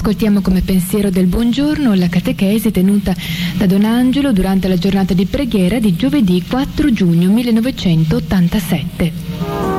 Ascoltiamo come pensiero del buongiorno la catechesi tenuta da Don Angelo durante la giornata di preghiera di giovedì 4 giugno 1987.